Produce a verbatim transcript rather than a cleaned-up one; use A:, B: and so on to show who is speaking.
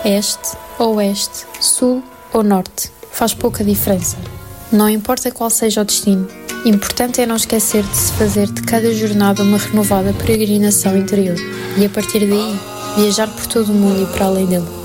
A: Este, oeste, sul ou norte, faz pouca diferença. Não importa qual seja o destino, importante é não esquecer de se fazer de cada jornada uma renovada peregrinação interior e, a partir daí, viajar por todo o mundo e para além dele.